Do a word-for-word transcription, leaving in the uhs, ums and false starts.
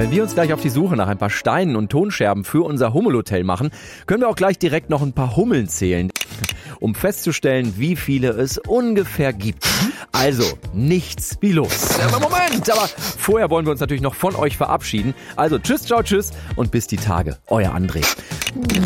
wenn wir uns gleich auf die Suche nach ein paar Steinen und Tonscherben für unser Hummelhotel machen, können wir auch gleich direkt noch ein paar Hummeln zählen, um festzustellen, wie viele es ungefähr gibt. Also, nichts wie los. Aber Moment, aber vorher wollen wir uns natürlich noch von euch verabschieden. Also, tschüss, ciao, tschüss und bis die Tage. Euer André.